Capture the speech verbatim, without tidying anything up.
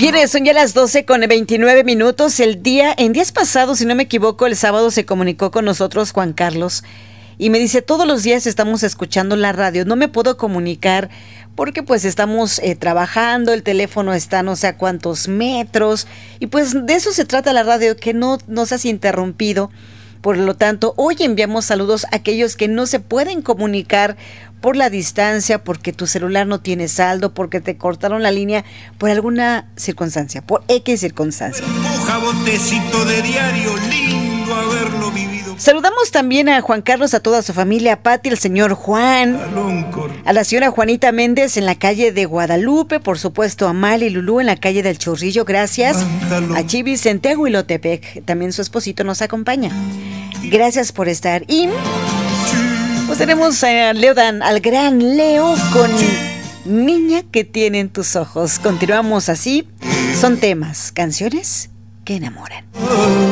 Bien, son ya las doce con veintinueve minutos. El día, en días pasados, si no me equivoco, el sábado se comunicó con nosotros Juan Carlos y me dice, todos los días estamos escuchando la radio, no me puedo comunicar porque pues estamos eh, trabajando, el teléfono está no sé a cuántos metros y pues de eso se trata la radio, que no nos has interrumpido. Por lo tanto, hoy enviamos saludos a aquellos que no se pueden comunicar por la distancia, porque tu celular no tiene saldo, porque te cortaron la línea por alguna circunstancia, por X circunstancia. Empuja botecito de diario, lindo haberlo vivido. Saludamos también a Juan Carlos, a toda su familia, a Pati, al señor Juan, a la señora Juanita Méndez en la calle de Guadalupe, por supuesto a Mali y Lulú en la calle del Chorrillo, gracias. Mándalo. A Chivis en Tehuilotepec, también su esposito nos acompaña. Gracias por estar. Y pues tenemos a Leodan, al gran Leo con Niña que tienen tus ojos. Continuamos así. Son temas, canciones que enamoran.